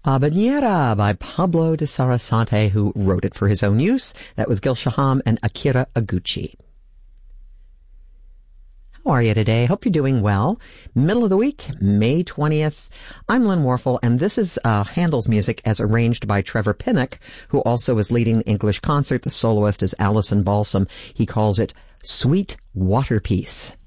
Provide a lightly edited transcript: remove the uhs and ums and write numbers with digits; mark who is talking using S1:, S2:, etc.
S1: Habanera by Pablo de Sarasate, who wrote it for his own use. That was Gil Shaham and Akira Aguchi. How are you today? Hope you're doing well. Middle of the week, May 20th. I'm Lynn Warfel, and this is Handel's music as arranged by Trevor Pinnock, who also is leading the English concert. The soloist is Alison Balsam. He calls it Sweet Water Piece.